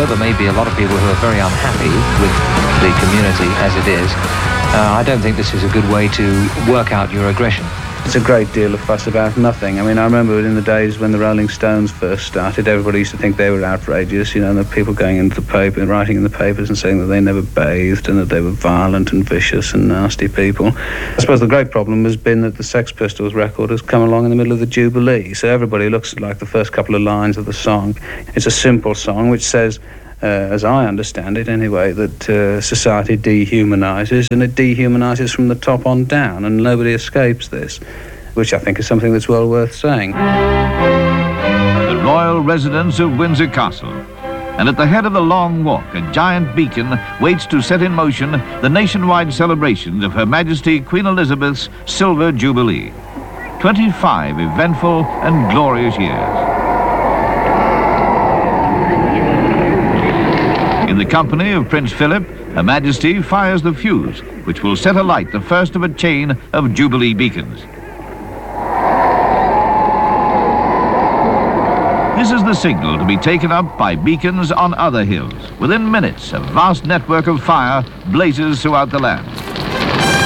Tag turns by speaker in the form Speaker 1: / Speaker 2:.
Speaker 1: there may be a lot of people who are very unhappy with the community as it is, I don't think this is a good way to work out your aggression.
Speaker 2: It's a great deal of fuss about nothing. I mean, I remember in the days when the Rolling Stones first started, everybody used to think they were outrageous, you know, the people going into the paper and writing in the papers and saying that they never bathed and that they were violent and vicious and nasty people. I suppose the great problem has been that the Sex Pistols record has come along in the middle of the Jubilee, so everybody looks at like the first couple of lines of the song. It's a simple song which says, as I understand it anyway, that society dehumanises, and it dehumanises from the top on down, and nobody escapes this, which I think is something that's well worth saying.
Speaker 3: The royal residence of Windsor Castle, and at the head of the Long Walk, a giant beacon waits to set in motion the nationwide celebrations of Her Majesty Queen Elizabeth's Silver Jubilee. 25 eventful and glorious years. In the company of Prince Philip, Her Majesty fires the fuse, which will set alight the first of a chain of Jubilee beacons. This is the signal to be taken up by beacons on other hills. Within minutes, a vast network of fire blazes throughout the land.